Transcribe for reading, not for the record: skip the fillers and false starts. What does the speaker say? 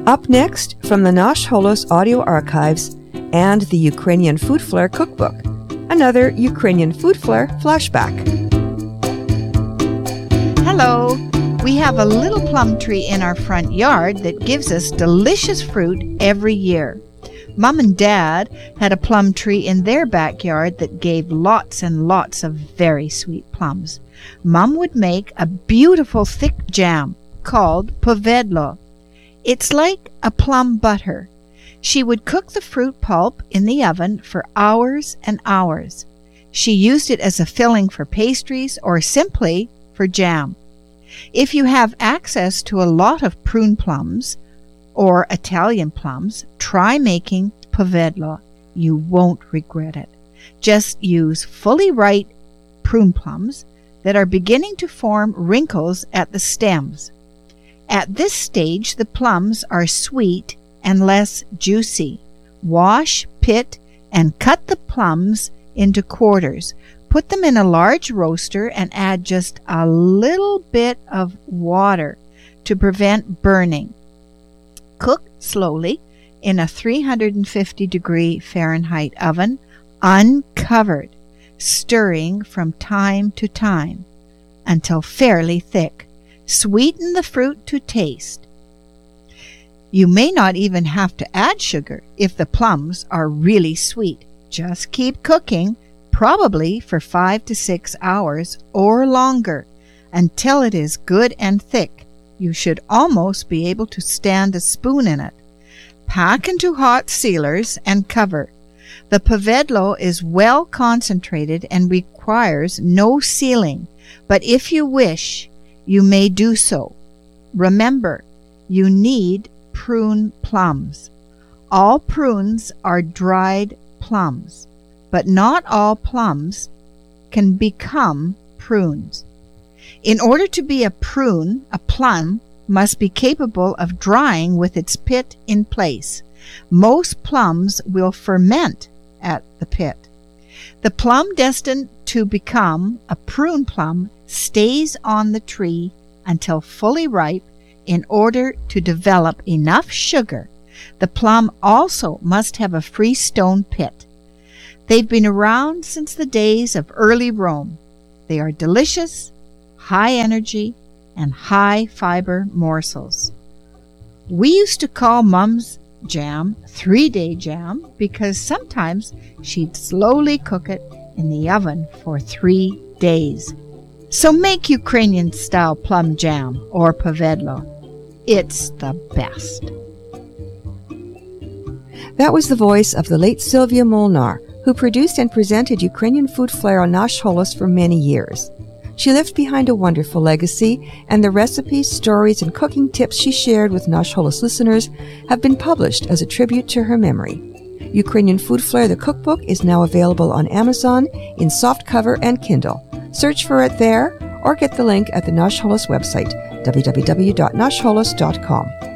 Up next, from the Nash Holos audio archives and the Ukrainian Food Flair cookbook, another Ukrainian Food Flair flashback. Hello! We have a little plum tree in our front yard that gives us delicious fruit every year. Mom and Dad had a plum tree in their backyard that gave lots and lots of very sweet plums. Mom would make a beautiful thick jam called povedlo. It's like a plum butter. She would cook the fruit pulp in the oven for hours and hours. She used it as a filling for pastries or simply for jam. If you have access to a lot of prune plums or Italian plums, try making povedlo. You won't regret it. Just use fully ripe prune plums that are beginning to form wrinkles at the stems. At this stage, the plums are sweet and less juicy. Wash, pit, and cut the plums into quarters. Put them in a large roaster and add just a little bit of water to prevent burning. Cook slowly in a 350-degree Fahrenheit oven, uncovered, stirring from time to time until fairly thick. Sweeten the fruit to taste. You may not even have to add sugar if the plums are really sweet. Just keep cooking, probably for 5 to 6 hours or longer, until it is good and thick. You should almost be able to stand a spoon in it. Pack into hot sealers and cover. The povedlo is well concentrated and requires no sealing, but if you wish, you may do so. Remember, you need prune plums. All prunes are dried plums, but not all plums can become prunes. In order to be a prune, a plum must be capable of drying with its pit in place. Most plums will ferment at the pit. The plum destined to become a prune plum stays on the tree until fully ripe in order to develop enough sugar. The plum also must have a free stone pit. They've been around since the days of early Rome. They are delicious, high energy, and high fiber morsels. We used to call Mom's jam 3-day jam because sometimes she'd slowly cook it in the oven for 3 days. So make Ukrainian-style plum jam or povedlo. It's the best. That was the voice of the late Sylvia Molnar, who produced and presented Ukrainian Food Flair on Nash Holos for many years. She left behind a wonderful legacy, and the recipes, stories, and cooking tips she shared with Nash Holos listeners have been published as a tribute to her memory. Ukrainian Food Flair, the cookbook, is now available on Amazon in softcover and Kindle. Search for it there or get the link at the Nash Holos website, www.nashholos.com.